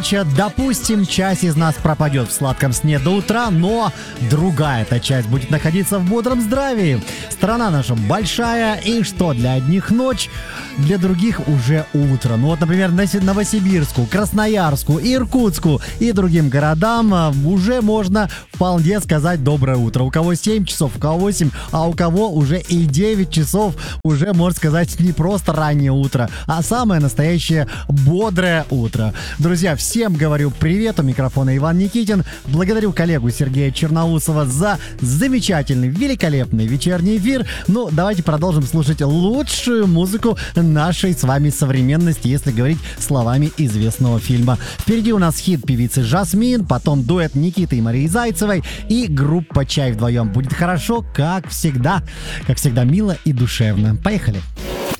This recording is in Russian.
Допустим, часть из нас пропадет в сладком сне до утра, но другая эта часть будет находиться в бодром здравии. Страна наша большая, и что для одних ночь, для других уже утро. Ну вот, например, Новосибирску, Красноярску, Иркутску и другим городам уже можно вполне сказать доброе утро. У кого 7 часов, у кого 8, а у кого уже и 9 часов, уже, можно сказать, не просто раннее утро, а самое настоящее бодрое утро. Друзья, всем говорю привет, у микрофона Иван Никитин. Благодарю коллегу Сергея Черноусова за замечательный, великолепный вечерний эфир. Ну, давайте продолжим слушать лучшую музыку нашей с вами современности, если говорить словами известного фильма. Впереди у нас хит певицы Жасмин, потом дуэт Никиты и Марии Зайцевой и группа «Чай вдвоем». Будет хорошо, как всегда мило и душевно. Поехали!